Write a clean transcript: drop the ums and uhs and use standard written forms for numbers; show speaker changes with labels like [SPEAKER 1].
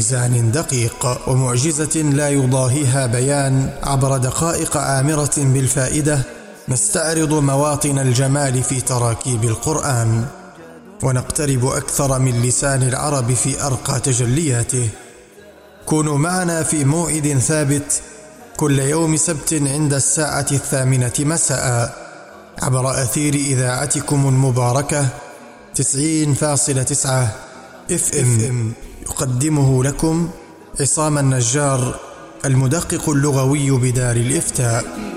[SPEAKER 1] بميزان دقيق ومعجزة لا يضاهيها بيان. عبر دقائق آمرة بالفائدة نستعرض مواطن الجمال في تراكيب القرآن، ونقترب أكثر من لسان العرب في أرقى تجلياته. كونوا معنا في موعد ثابت كل يوم سبت عند 8:00 مساء عبر أثير إذاعتكم المباركة 90.9 FM. يقدمه لكم عصام النجار، المدقق اللغوي بدار الإفتاء.